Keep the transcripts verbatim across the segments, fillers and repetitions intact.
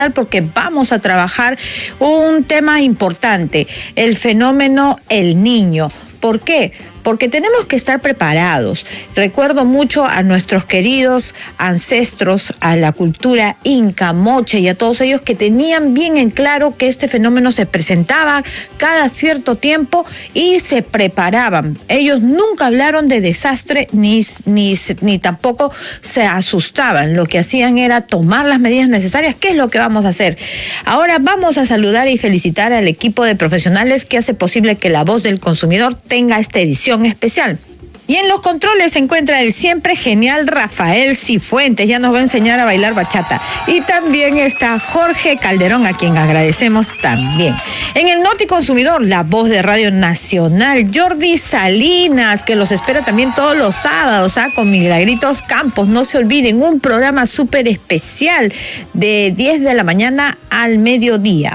porque vamos a trabajar un tema importante, el fenómeno El Niño. ¿Por qué? Porque tenemos que estar preparados. Recuerdo mucho a nuestros queridos ancestros, a la cultura inca, moche y a todos ellos que tenían bien en claro que este fenómeno se presentaba cada cierto tiempo y se preparaban. Ellos nunca hablaron de desastre ni, ni, ni tampoco se asustaban. Lo que hacían era tomar las medidas necesarias. ¿Qué es lo que vamos a hacer? Ahora vamos a saludar y felicitar al equipo de profesionales que hace posible que La Voz del Consumidor tenga esta edición especial. Y en los controles se encuentra el siempre genial Rafael Cifuentes, ya nos va a enseñar a bailar bachata. Y también está Jorge Calderón, a quien agradecemos también. En el Noti Consumidor, la voz de Radio Nacional, Jordi Salinas, que los espera también todos los sábados, ¿ah? Con Milagritos Campos. No se olviden, un programa súper especial de diez de la mañana al mediodía.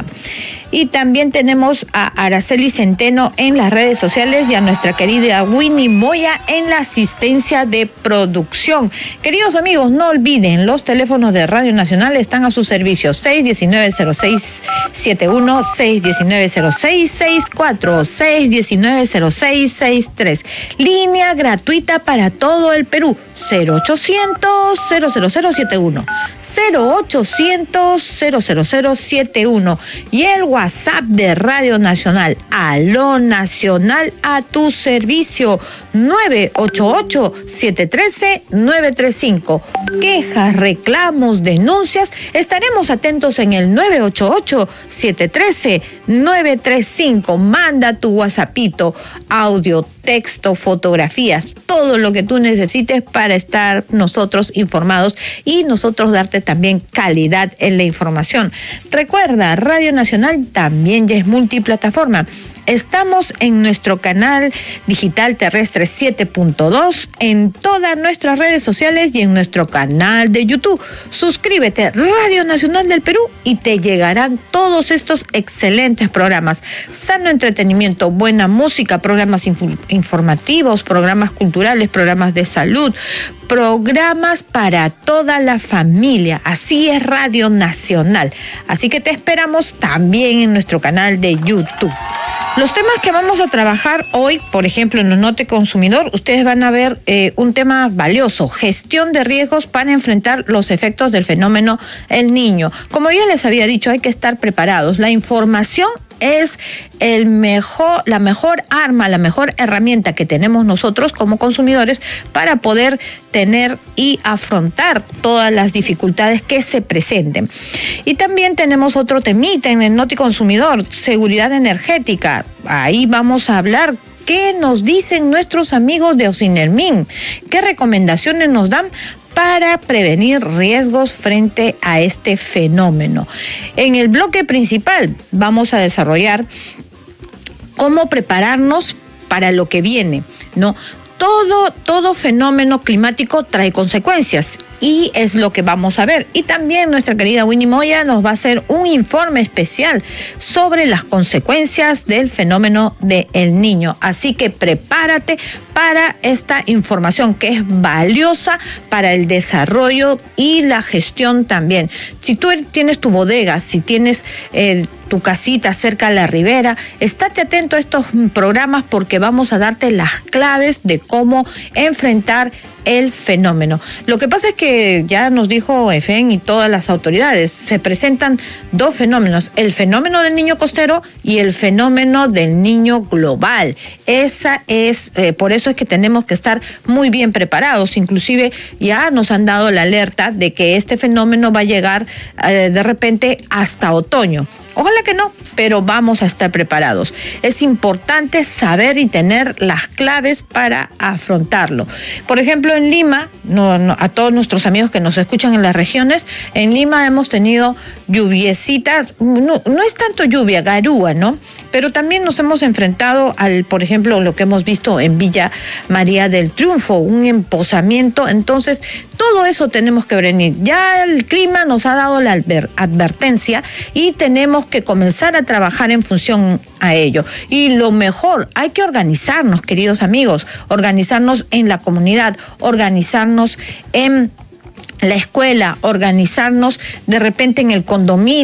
Y también tenemos a Araceli Centeno en las redes sociales y a nuestra querida Winnie Moya en la asistencia de producción. Queridos amigos, no olviden, los teléfonos de Radio Nacional están a su servicio: seis uno nueve, cero seis siete uno, seis uno nueve, cero seis seis cuatro, seis uno nueve, cero seis seis tres. Línea gratuita para todo el Perú: cero ochocientos, cero cero cero siete uno, cero ochocientos, cero cero cero siete uno. Y el WhatsApp de Radio Nacional, Aló Nacional, a tu servicio: nueve ocho ocho, siete uno tres, nueve tres cinco. Quejas, reclamos, denuncias, estaremos atentos en el nueve ocho ocho, siete uno tres, nueve tres cinco. Manda tu WhatsAppito, audio, texto, fotografías, todo lo que tú necesites para estar nosotros informados y nosotros darte también calidad en la información. Recuerda, Radio Nacional también ya es multiplataforma. Estamos en nuestro canal digital terrestre siete punto dos, en todas nuestras redes sociales y en nuestro canal de YouTube. Suscríbete, Radio Nacional del Perú, y te llegarán todos estos excelentes programas. Sano entretenimiento, buena música, programas inf- informativos, programas culturales, programas de salud, programas para toda la familia. Así es Radio Nacional. Así que te esperamos también en nuestro canal de YouTube. Los temas que vamos a trabajar hoy, por ejemplo, en los Noti Consumidor, ustedes van a ver eh, un tema valioso: gestión de riesgos para enfrentar los efectos del fenómeno El Niño. Como ya les había dicho, hay que estar preparados. La información es el mejor, la mejor arma, la mejor herramienta que tenemos nosotros como consumidores para poder tener y afrontar todas las dificultades que se presenten. Y también tenemos otro temita en el Noti Consumidor: seguridad energética. Ahí vamos a hablar qué nos dicen nuestros amigos de Ocinermin, qué recomendaciones nos dan para prevenir riesgos frente a este fenómeno. En el bloque principal vamos a desarrollar cómo prepararnos para lo que viene, ¿no? Todo, todo fenómeno climático trae consecuencias y es lo que vamos a ver. Y también nuestra querida Winnie Moya nos va a hacer un informe especial sobre las consecuencias del fenómeno de El Niño. Así que prepárate para esta información que es valiosa para el desarrollo y la gestión también. Si tú tienes tu bodega, si tienes eh, tu casita cerca de la ribera, estate atento a estos programas porque vamos a darte las claves de cómo enfrentar el fenómeno. Lo que pasa es que ya nos dijo E F E N y todas las autoridades, se presentan dos fenómenos: el fenómeno del niño costero y el fenómeno del niño global. Esa es, eh, por eso es que tenemos que estar muy bien preparados. Inclusive ya nos han dado la alerta de que este fenómeno va a llegar eh, de repente hasta otoño. Ojalá que no, pero vamos a estar preparados. Es importante saber y tener las claves para afrontarlo. Por ejemplo, en Lima, no, no, a todos nuestros amigos que nos escuchan en las regiones, en Lima hemos tenido lluviecita, no, no es tanto lluvia, garúa, ¿no? Pero también nos hemos enfrentado al, por ejemplo, lo que hemos visto en Villa María del Triunfo, un empozamiento. Entonces, todo eso tenemos que prevenir. Ya el clima nos ha dado la adver- advertencia y tenemos que comenzar a trabajar en función a ello. Y lo mejor, hay que organizarnos, queridos amigos, organizarnos en la comunidad, organizarnos en la escuela, organizarnos de repente en el condominio.